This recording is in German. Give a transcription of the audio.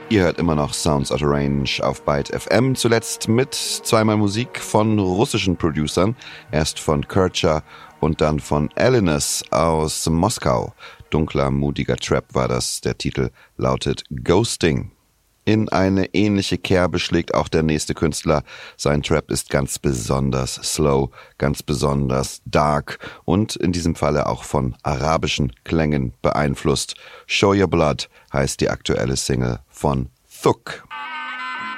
Ihr hört immer noch Sounds Out of Range auf Byte FM, zuletzt mit zweimal Musik von russischen Producern, erst von Kircher und dann von Alinas aus Moskau. Dunkler, mutiger Trap war das, der Titel lautet Ghosting. In eine ähnliche Kerbe schlägt auch der nächste Künstler. Sein Trap ist ganz besonders slow, ganz besonders dark und in diesem Falle auch von arabischen Klängen beeinflusst. Show Your Blood heißt die aktuelle Single von Thuk.